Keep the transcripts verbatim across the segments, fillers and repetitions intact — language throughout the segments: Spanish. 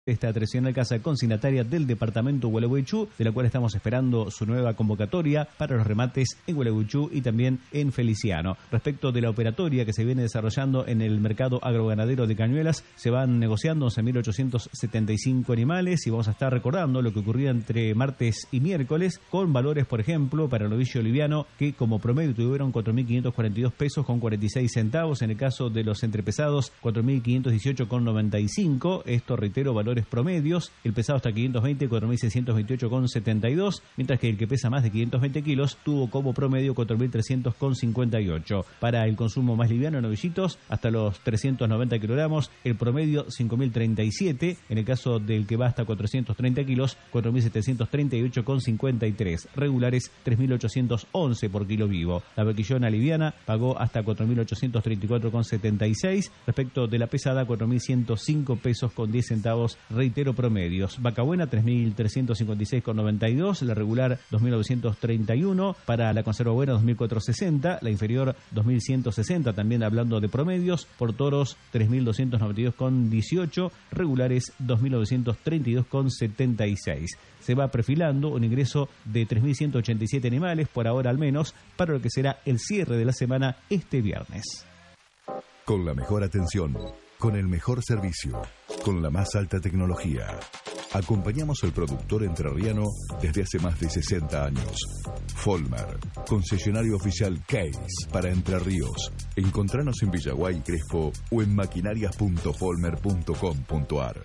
esta tradicional casa consignataria del departamento Gualeguaychú, de la cual estamos esperando su nueva convocatoria para los remates en Gualeguaychú y también en Feliciano. Respecto de la operatoria que se viene desarrollando en el mercado agroganadero de Cañuelas, se van negociando once mil ochocientos setenta y cinco animales y vamos a estar recordando lo que ocurría entre martes y miércoles con valores, por ejemplo, para el novillo liviano que como promedio tuvieron cuatro mil quinientos cuarenta y dos pesos con cuarenta y seis centavos. En el caso de los entrepesados, cuatro mil quinientos dieciocho con noventa y cinco. Esto, reitero, valores promedios. El pesado hasta quinientos veinte, cuatro mil seiscientos veintiocho con setenta y dos, mientras que el que pesa más de quinientos veinte kilos tuvo como promedio cuatro mil trescientos con cincuenta y ocho. Para el consumo más liviano de novillitos, hasta los trescientos noventa kilogramos, el promedio cinco mil treinta y siete. En el caso del que va hasta cuatrocientos treinta kilos, cuatro mil setecientos treinta y ocho con cincuenta y tres. Regulares, tres mil ochocientos once por kilo vivo. La vaquillona liviana pagó hasta cuatro mil ochocientos treinta y cuatro con setenta y seis. Respecto de la pesada, cuatro mil ciento cinco pesos con diez centavos, reitero, promedios. Vaca buena, tres mil trescientos cincuenta y seis con noventa y dos. La regular, dos mil novecientos treinta y uno. Para la conserva buena, dos mil cuatrocientos sesenta. La inferior, dos mil ciento sesenta. También hablando de promedios. Por toros, tres mil doscientos noventa y dos con dieciocho. Regulares, dos mil novecientos treinta y dos con setenta y seis. Se va perfilando un ingreso de tres mil ciento ochenta y siete animales, por ahora al menos, para lo que será el cierre de la semana este viernes. Con la mejor atención, con el mejor servicio, con la más alta tecnología. Acompañamos al productor entrerriano desde hace más de sesenta años. Folmer, concesionario oficial Case para Entre Ríos. Encontranos en Villaguay, Crespo o en maquinarias punto folmer punto com punto ar.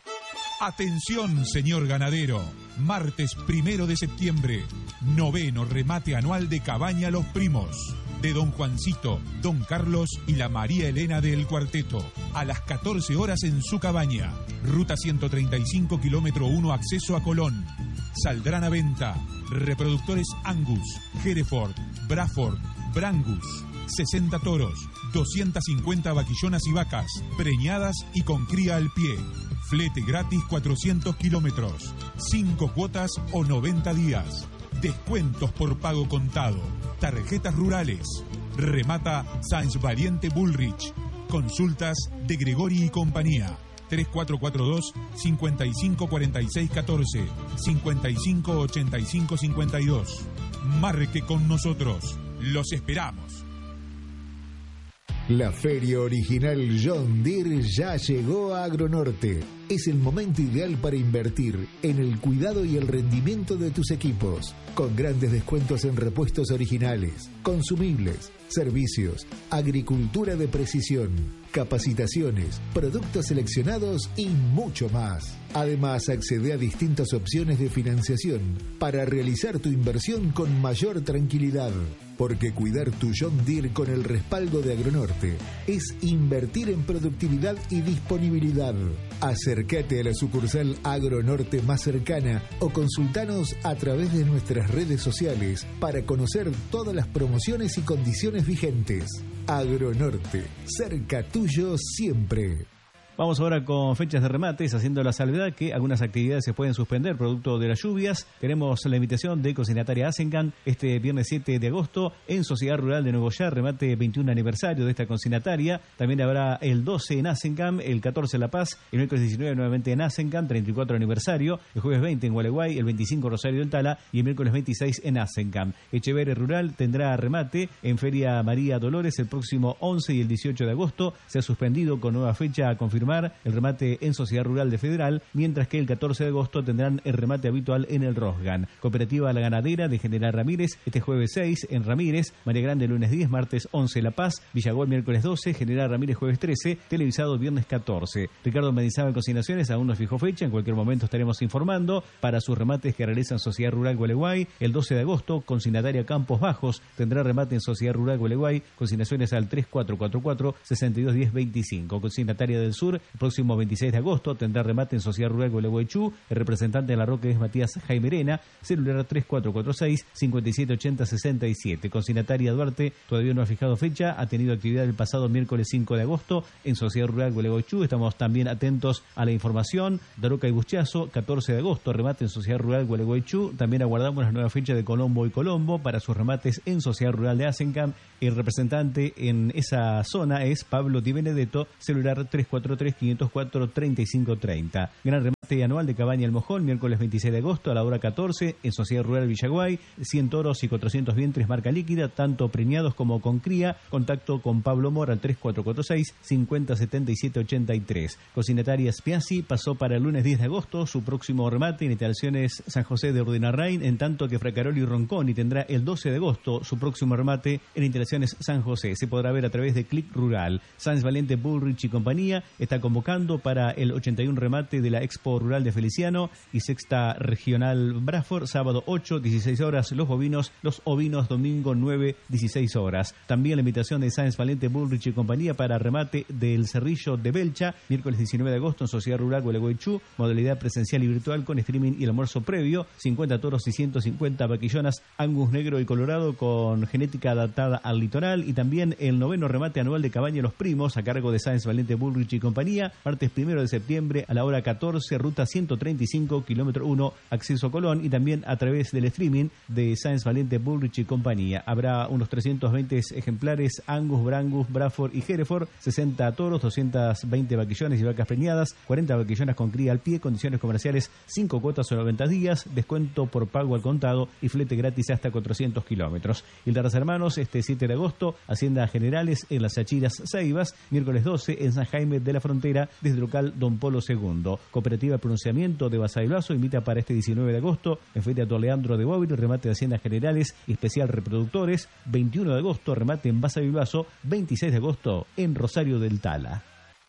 Atención, señor ganadero. Martes primero de septiembre, noveno remate anual de Cabaña Los Primos. De don Juancito, don Carlos y la María Elena del Cuarteto. A las catorce horas en su cabaña. Ruta ciento treinta y cinco, kilómetro uno, acceso a Colón. Saldrán a venta reproductores Angus, Hereford, Braford, Brangus. sesenta toros, doscientas cincuenta vaquillonas y vacas, preñadas y con cría al pie. Flete gratis cuatrocientos kilómetros, cinco cuotas o noventa días. Descuentos por pago contado. Tarjetas rurales. Remata Sáenz Valiente Bullrich. Consultas de Gregori y compañía. tres cuatro cuatro dos, cinco cinco cuatro seis uno cuatro, cinco cinco ocho cinco cinco dos. Marque con nosotros. Los esperamos. La feria original John Deere ya llegó a Agronorte. Es el momento ideal para invertir en el cuidado y el rendimiento de tus equipos, con grandes descuentos en repuestos originales, consumibles, servicios, agricultura de precisión, capacitaciones, productos seleccionados y mucho más. Además, accede a distintas opciones de financiación para realizar tu inversión con mayor tranquilidad. Porque cuidar tu John Deere con el respaldo de Agronorte es invertir en productividad y disponibilidad. Acércate a la sucursal Agronorte más cercana o consultanos a través de nuestras redes sociales para conocer todas las promociones y condiciones vigentes. Agronorte, cerca tuyo siempre. Vamos ahora con fechas de remates, haciendo la salvedad que algunas actividades se pueden suspender producto de las lluvias. Tenemos la invitación de Consignataria Asencan este viernes siete de agosto en Sociedad Rural de Nuevo Yar, remate veintiún aniversario de esta consignataria. También habrá el doce en Asencan, el catorce en La Paz, el miércoles diecinueve nuevamente en Asencan, treinta y cuatro aniversario, el jueves veinte en Gualeguay, el veinticinco Rosario del Tala y el miércoles veintiséis en Asencan. Echeverri Rural tendrá remate en Feria María Dolores el próximo once y el dieciocho de agosto. Se ha suspendido con nueva fecha a confirmar el remate en Sociedad Rural de Federal, mientras que el catorce de agosto tendrán el remate habitual en el Rosgan. Cooperativa La Ganadera de General Ramírez este jueves seis en Ramírez, María Grande lunes diez, martes once La Paz, Villagol miércoles doce, General Ramírez jueves trece, televisado viernes catorce. Ricardo Mendizábal Consignaciones aún no fijó fecha, en cualquier momento estaremos informando para sus remates que realizan Sociedad Rural Gualeguay. El doce de agosto, Consignataria Campos Bajos tendrá remate en Sociedad Rural Gualeguay, consignaciones al tres cuatro cuatro cuatro, seis dos uno cero veinticinco. Consignataria del Sur el próximo veintiséis de agosto tendrá remate en Sociedad Rural Gualeguaychú. El representante de la Roque es Matías Jaime Arena, celular tres cuatro cuatro seis, cinco siete ocho cero seis siete. Consignataria Duarte todavía no ha fijado fecha, ha tenido actividad el pasado miércoles cinco de agosto en Sociedad Rural Gualeguaychú. Estamos también atentos a la información. Daroca y Buchazo, catorce de agosto, remate en Sociedad Rural Gualeguaychú. También aguardamos la nueva fecha de Colombo y Colombo para sus remates en Sociedad Rural de Asencan. El representante en esa zona es Pablo Di Benedetto, celular tres cuatro tres, cinco cero cuatro, tres cinco tres cero. Gran remate anual de Cabaña El Mojón, miércoles veintiséis de agosto a la hora catorce, en Sociedad Rural Villaguay, cien toros y cuatrocientos vientres marca líquida, tanto preñados como con cría. Contacto con Pablo Mora al tres cuatro cuatro seis, cincuenta setenta y siete ochenta y tres. Cocinataria Spiazzi pasó para el lunes diez de agosto su próximo remate en instalaciones San José de Urdinarrain, en tanto que Fracaroli Ronconi tendrá el doce de agosto su próximo remate en instalaciones San José. Se podrá ver a través de Click Rural. Sáenz Valiente, Bullrich y compañía está convocando para el ochenta y uno remate de la Expo Rural de Feliciano y Sexta Regional Bradford, sábado ocho, dieciséis horas los bovinos, los ovinos domingo nueve, dieciséis horas. También la invitación de Sáenz Valiente, Bullrich y compañía para remate del Cerrillo de Belcha, miércoles diecinueve de agosto en Sociedad Rural Gualeguaychú, modalidad presencial y virtual con streaming y el almuerzo previo, cincuenta toros y ciento cincuenta vaquillonas Angus negro y colorado con genética adaptada al litoral, y también el noveno remate anual de Cabaña Los Primos a cargo de Sáenz Valiente, Bullrich y compañía, martes primero de septiembre a la hora catorce, ruta ciento treinta y cinco, kilómetro uno, acceso Colón, y también a través del streaming de Sáenz Valiente, Bullrich y compañía. Habrá unos trescientos veinte ejemplares Angus, Brangus, Bradford y Hereford, sesenta toros, doscientas veinte vaquillones y vacas preñadas, cuarenta vaquillonas con cría al pie, condiciones comerciales, cinco cuotas o noventa días, descuento por pago al contado y flete gratis hasta cuatrocientos kilómetros. Hilderas Hermanos, este siete de agosto, Hacienda Generales en las Achiras Ceibas, miércoles doce en San Jaime de la Frontera, desde el local Don Polo segundo. Cooperativa Pronunciamiento de Basavilbaso invita para este diecinueve de agosto en Feria Torleandro de Bóvil, remate de Haciendas Generales y especial reproductores, veintiuno de agosto, remate en Basavilbaso, veintiséis de agosto en Rosario del Tala.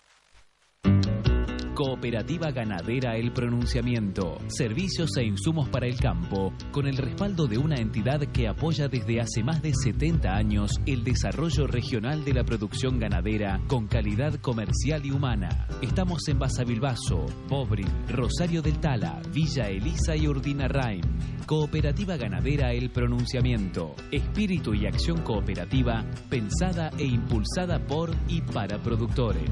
Cooperativa Ganadera El Pronunciamiento. Servicios e insumos para el campo, con el respaldo de una entidad que apoya desde hace más de setenta años el desarrollo regional de la producción ganadera con calidad comercial y humana. Estamos en Basavilbaso, Bobril, Rosario del Tala, Villa Elisa y Urdinarrain. Cooperativa Ganadera El Pronunciamiento. Espíritu y acción cooperativa pensada e impulsada por y para productores.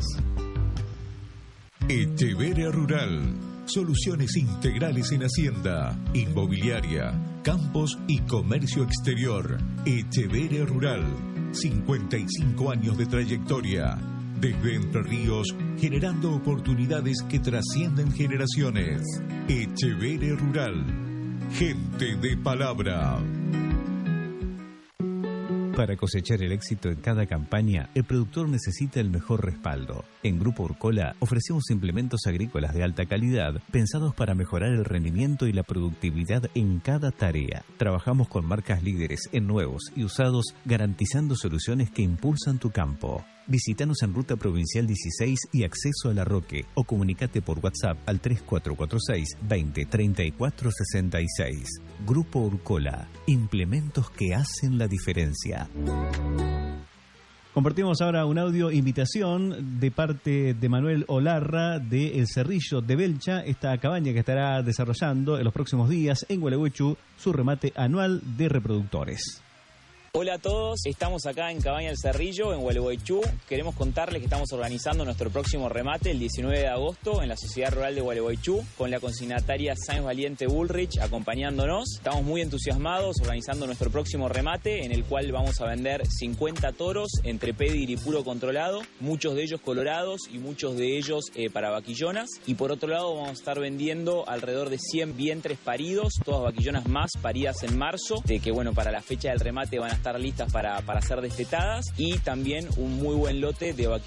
Echeverria Rural. Soluciones integrales en hacienda, inmobiliaria, campos y comercio exterior. Echeverria Rural. cincuenta y cinco años de trayectoria. Desde Entre Ríos, generando oportunidades que trascienden generaciones. Echeverria Rural. Gente de palabra. Para cosechar el éxito en cada campaña, el productor necesita el mejor respaldo. En Grupo Urcola ofrecemos implementos agrícolas de alta calidad, pensados para mejorar el rendimiento y la productividad en cada tarea. Trabajamos con marcas líderes en nuevos y usados, garantizando soluciones que impulsan tu campo. Visítanos en Ruta Provincial dieciséis y Acceso a la Roque, o comunicate por WhatsApp al tres cuatro cuatro seis, veinte, treinta y cuatro sesenta y seis. Grupo Urcola, implementos que hacen la diferencia. Compartimos ahora un audio invitación de parte de Manuel Olarra de El Cerrillo de Belcha, esta cabaña que estará desarrollando en los próximos días en Gualeguaychú su remate anual de reproductores. Hola a todos, estamos acá en Cabaña El Cerrillo, en Gualeguaychú. Queremos contarles que estamos organizando nuestro próximo remate el diecinueve de agosto en la Sociedad Rural de Gualeguaychú, con la consignataria Sáenz Valiente Bullrich acompañándonos. Estamos muy entusiasmados organizando nuestro próximo remate, en el cual vamos a vender cincuenta toros entre pedigree y puro controlado, muchos de ellos colorados y muchos de ellos eh, para vaquillonas. Y por otro lado vamos a estar vendiendo alrededor de cien vientres paridos, todas vaquillonas más paridas en marzo, de que bueno, para la fecha del remate van a estar estar listas para, para ser destetadas, y también un muy buen lote de vaquillonas